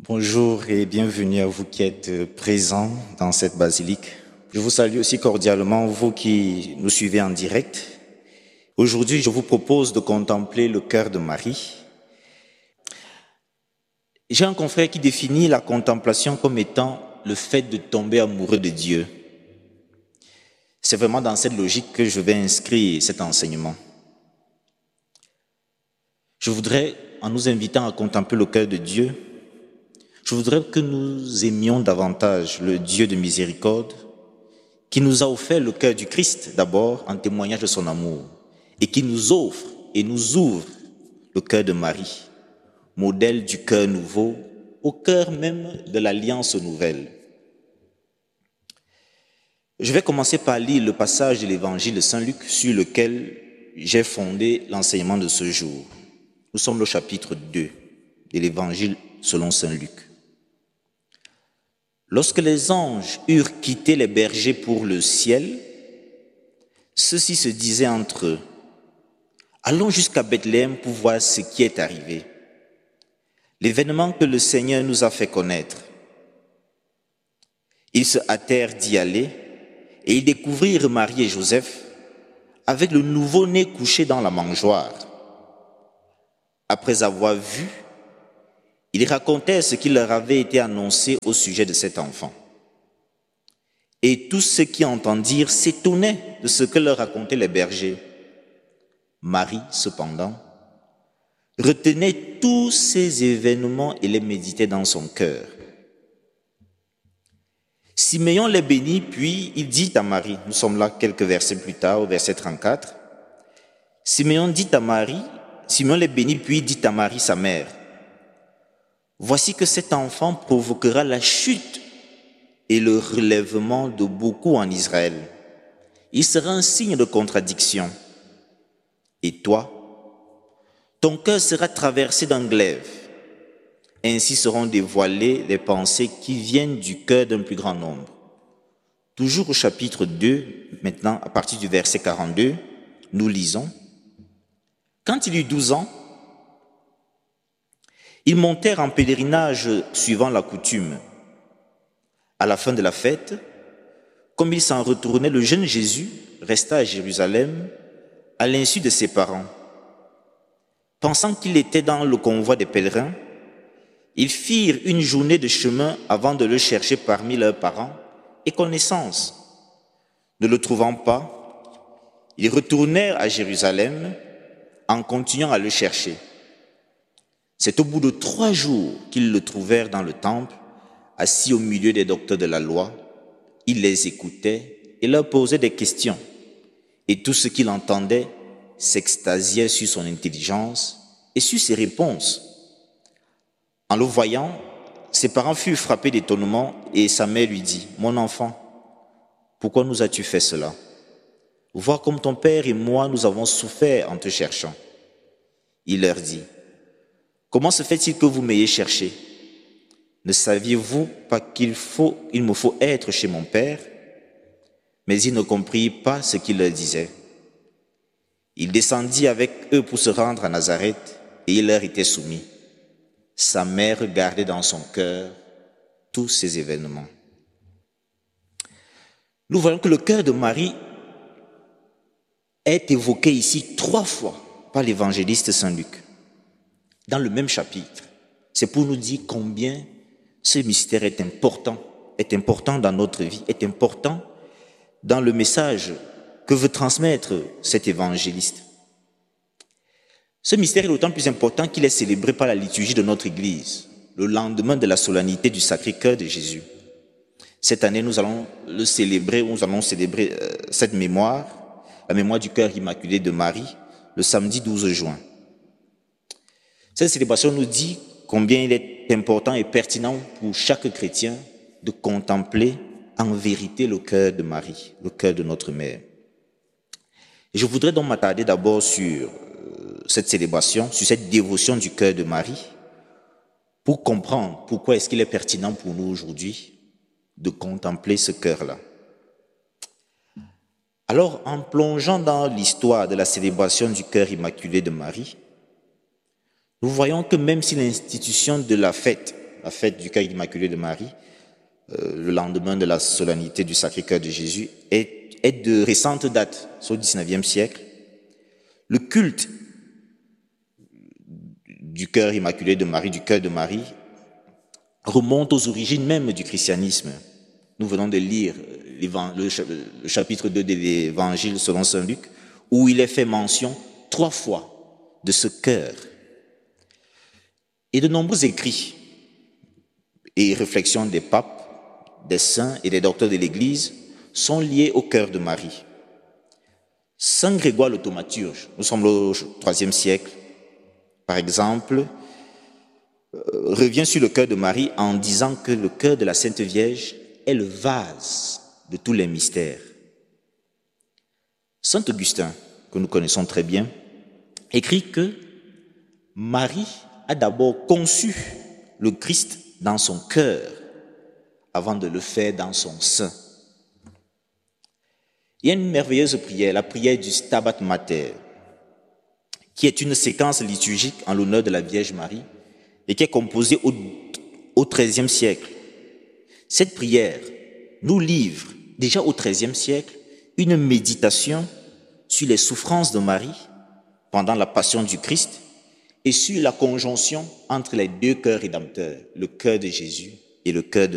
Bonjour et bienvenue à vous qui êtes présents dans cette basilique. Je vous salue aussi cordialement, vous qui nous suivez en direct. Aujourd'hui, je vous propose de contempler le cœur de Marie. J'ai un confrère qui définit la contemplation comme étant le fait de tomber amoureux de Dieu. C'est vraiment dans cette logique que je vais inscrire cet enseignement. Je voudrais, en nous invitant à contempler le cœur de Dieu, je voudrais que nous aimions davantage le Dieu de miséricorde qui nous a offert le cœur du Christ d'abord en témoignage de son amour et qui nous offre et nous ouvre le cœur de Marie, modèle du cœur nouveau, au cœur même de l'alliance nouvelle. Je vais commencer par lire le passage de l'évangile de Saint Luc sur lequel j'ai fondé l'enseignement de ce jour. Nous sommes au chapitre 2 de l'évangile selon Saint Luc. Lorsque les anges eurent quitté les bergers pour le ciel, ceux-ci se disaient entre eux, « Allons jusqu'à Bethléem pour voir ce qui est arrivé, l'événement que le Seigneur nous a fait connaître. » Ils se hâtèrent d'y aller et ils découvrirent Marie et Joseph avec le nouveau-né couché dans la mangeoire. Après avoir vu, ils racontèrent ce qui leur avait été annoncé au sujet de cet enfant. Et tous ceux qui entendirent s'étonnaient de ce que leur racontaient les bergers. Marie, cependant, retenait tous ces événements et les méditait dans son cœur. Siméon les bénit, puis il dit à Marie, nous sommes là quelques versets plus tard, au verset 34, Siméon les bénit, puis dit à Marie, sa mère, « Voici que cet enfant provoquera la chute et le relèvement de beaucoup en Israël. Il sera un signe de contradiction. Et toi, ton cœur sera traversé d'un glaive. Ainsi seront dévoilées les pensées qui viennent du cœur d'un plus grand nombre. » Toujours au chapitre 2, maintenant à partir du verset 42, nous lisons, « Quand il eut 12 ans, ils montèrent en pèlerinage suivant la coutume. À la fin de la fête, comme il s'en retournait, le jeune Jésus resta à Jérusalem à l'insu de ses parents. Pensant qu'il était dans le convoi des pèlerins, ils firent une journée de chemin avant de le chercher parmi leurs parents et connaissances. Ne le trouvant pas, ils retournèrent à Jérusalem en continuant à le chercher. C'est au bout de 3 jours qu'ils le trouvèrent dans le temple, assis au milieu des docteurs de la loi. Il les écoutait et leur posait des questions. Et tout ce qu'il entendait s'extasiait sur son intelligence et sur ses réponses. En le voyant, ses parents furent frappés d'étonnement et sa mère lui dit, « Mon enfant, pourquoi nous as-tu fait cela? Vois comme ton père et moi nous avons souffert en te cherchant. » Il leur dit, « Comment se fait-il que vous m'ayez cherché? Ne saviez-vous pas qu'il me faut être chez mon père? » Mais ils ne comprirent pas ce qu'il leur disait. Il descendit avec eux pour se rendre à Nazareth et il leur était soumis. Sa mère gardait dans son cœur tous ces événements. Nous voyons que le cœur de Marie est évoqué ici 3 fois par l'évangéliste Saint Luc, dans le même chapitre. C'est pour nous dire combien ce mystère est important dans notre vie, est important dans le message que veut transmettre cet évangéliste. Ce mystère est d'autant plus important qu'il est célébré par la liturgie de notre Église, le lendemain de la solennité du Sacré-Cœur de Jésus. Cette année, nous allons célébrer cette mémoire, la mémoire du cœur immaculé de Marie, le samedi 12 juin. Cette célébration nous dit combien il est important et pertinent pour chaque chrétien de contempler en vérité le cœur de Marie, le cœur de notre Mère. Et je voudrais donc m'attarder d'abord sur cette célébration, sur cette dévotion du cœur de Marie, pour comprendre pourquoi est-ce qu'il est pertinent pour nous aujourd'hui de contempler ce cœur-là. Alors, en plongeant dans l'histoire de la célébration du cœur immaculé de Marie, nous voyons que même si l'institution de la fête la fête du cœur immaculé de Marie, le lendemain de la solennité du Sacré-Cœur de Jésus, est de récente date, c'est au XIXe siècle. Le culte du cœur immaculé de Marie, du cœur de Marie, remonte aux origines même du christianisme. Nous venons de lire le chapitre 2 de l'Évangile selon saint Luc, où il est fait mention 3 fois de ce cœur. Et de nombreux écrits et réflexions des papes, des saints et des docteurs de l'Église sont liés au cœur de Marie. Saint Grégoire le Thaumaturge, nous sommes au IIIe siècle, par exemple, revient sur le cœur de Marie en disant que le cœur de la Sainte Vierge est le vase de tous les mystères. Saint Augustin, que nous connaissons très bien, écrit que Marie a d'abord conçu le Christ dans son cœur avant de le faire dans son sein. Il y a une merveilleuse prière, la prière du Stabat Mater, qui est une séquence liturgique en l'honneur de la Vierge Marie et qui est composée au XIIIe siècle. Cette prière nous livre, déjà au XIIIe siècle, une méditation sur les souffrances de Marie pendant la passion du Christ et sur la conjonction entre les 2 cœurs rédempteurs, le cœur de Jésus et le cœur de